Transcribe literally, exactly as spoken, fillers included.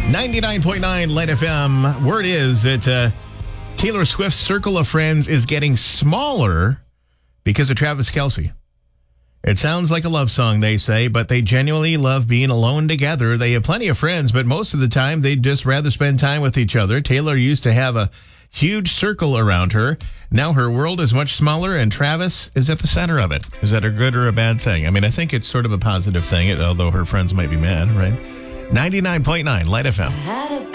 ninety-nine point nine Light F M. Word is that uh, Taylor Swift's circle of friends is getting smaller because of Travis Kelce. It sounds like a love song, they say, but they genuinely love being alone together. They have plenty of friends, but most of the time they'd just rather spend time with each other. Taylor used to have a huge circle around her. Now her world is much smaller, and Travis is at the center of it. Is that a good or a bad thing? I mean, I think it's sort of a positive thing, although her friends might be mad, right? ninety-nine point nine Light F M.